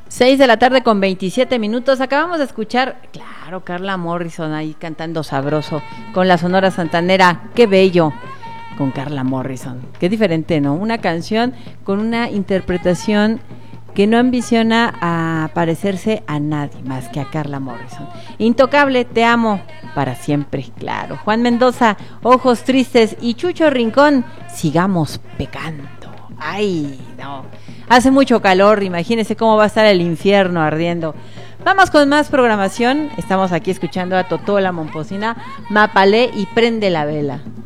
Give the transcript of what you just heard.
6 de la tarde con 27 minutos. Acabamos de escuchar, claro, Carla Morrison ahí cantando sabroso con la Sonora Santanera. Qué bello, con Carla Morrison. Qué diferente, ¿no? Una canción con una interpretación que no ambiciona a parecerse a nadie más que a Carla Morrison. Intocable, te amo para siempre, claro. Juan Mendoza, Ojos Tristes, y Chucho Rincón, Sigamos Pecando. Ay, no. Hace mucho calor, imagínense cómo va a estar el infierno ardiendo. Vamos con más programación. Estamos aquí escuchando a Totó la Momposina, Mapalé y Prende la Vela.